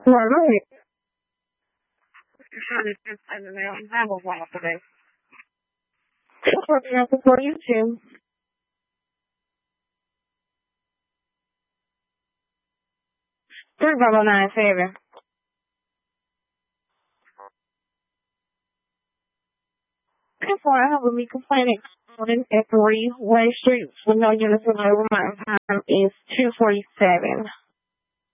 Well, go ahead. I don't have a while today. It's working out for you too. 3,970. Therefore, I have a me complaining at 3 Way Street with no units and over my time is 247.